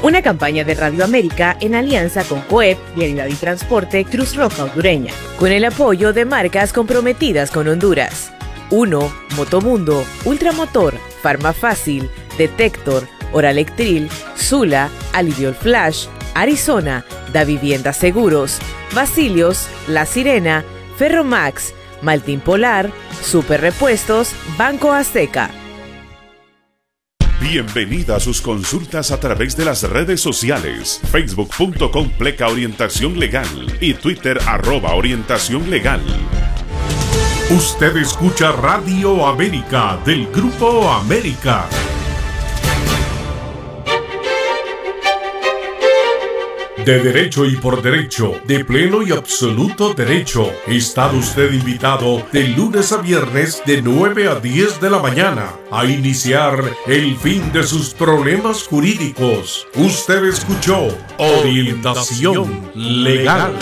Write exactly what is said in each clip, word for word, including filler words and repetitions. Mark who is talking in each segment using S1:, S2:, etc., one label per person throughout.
S1: Una campaña de Radio América en alianza con COEP, Vialidad y Transporte Cruz Roja Hondureña, con el apoyo de marcas comprometidas con Honduras. uno. Motomundo, Ultramotor, Farmafácil, Detector, Oralectril, Zula, Aliviol Flash, Arizona, Da Vivienda Seguros, Basilios, La Sirena, Ferromax, Maltín Polar, Super Repuestos, Banco Azteca.
S2: Bienvenida a sus consultas a través de las redes sociales, facebook punto com pleca orientación legal y Twitter arroba orientación legal.
S3: Usted escucha Radio América del Grupo América. De derecho y por derecho, de pleno y absoluto derecho, está usted invitado de lunes a viernes de nueve a diez de la mañana a iniciar el fin de sus problemas jurídicos. Usted escuchó Orientación Legal.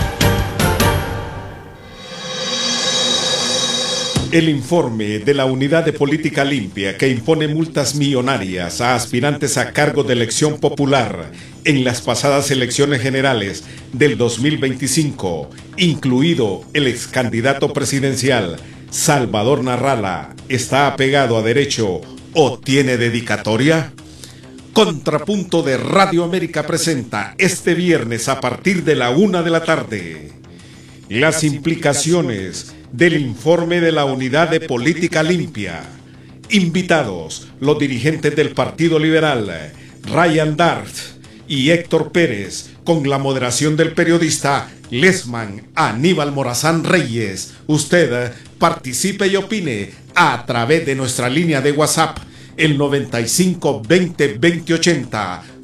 S4: El informe de la Unidad de Política Limpia que impone multas millonarias a aspirantes a cargo de elección popular en las pasadas elecciones generales del dos mil veinticinco, incluido el ex candidato presidencial Salvador Narrala, ¿está apegado a derecho o tiene dedicatoria? Contrapunto de Radio América presenta este viernes a partir de la una de la tarde las implicaciones del informe de la Unidad de Política Limpia. Invitados, los dirigentes del Partido Liberal, Ryan Dart y Héctor Pérez, con la moderación del periodista Lesman Aníbal Morazán Reyes. Usted participe y opine a través de nuestra línea de WhatsApp, el noventa y cinco veinte veinte ochenta,